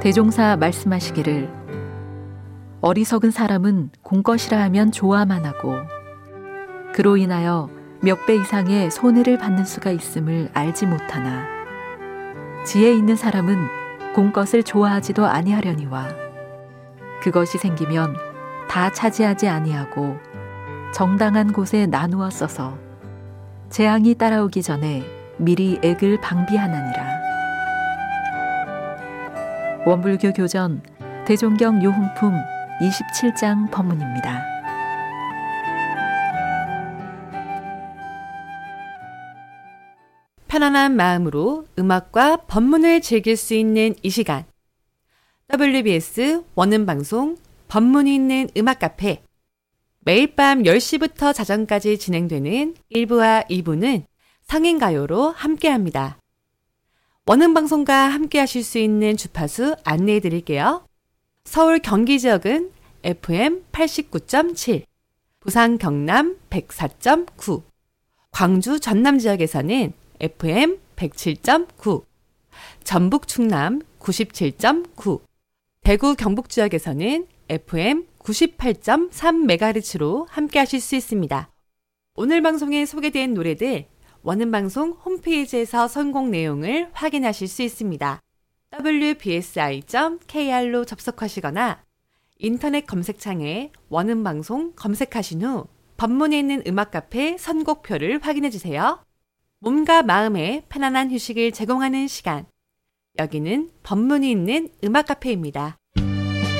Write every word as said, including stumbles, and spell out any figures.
대종사 말씀하시기를 어리석은 사람은 공것이라 하면 좋아만 하고 그로 인하여 몇 배 이상의 손해를 받는 수가 있음을 알지 못하나 지혜 있는 사람은 공것을 좋아하지도 아니하려니와 그것이 생기면 다 차지하지 아니하고 정당한 곳에 나누어 써서 재앙이 따라오기 전에 미리 액을 방비하나니라. 원불교 교전 대종경 요흥품 이십칠 장 법문입니다. 편안한 마음으로 음악과 법문을 즐길 수 있는 이 시간. 더블유비에스 원음방송 법문이 있는 음악 카페. 매일 밤 열 시부터 자정까지 진행되는 일 부와 이 부는 성인가요로 함께합니다. 원음방송과 함께하실 수 있는 주파수 안내해 드릴게요. 서울 경기 지역은 에프엠 팔십구 점 칠, 부산 경남 백사 점 구, 광주 전남 지역에서는 에프엠 백칠 점 구, 전북 충남 구십칠 점 구, 대구 경북 지역에서는 에프엠 구십팔 점 삼 메가헤르츠로 함께하실 수 있습니다. 오늘 방송에 소개된 노래들 원음방송 홈페이지에서 선곡 내용을 확인하실 수 있습니다. 더블유비에스아이 점 케이알로 접속하시거나 인터넷 검색창에 원음방송 검색하신 후 법문에 있는 음악 카페 선곡표를 확인해 주세요. 몸과 마음에 편안한 휴식을 제공하는 시간. 여기는 법문이 있는 음악 카페입니다.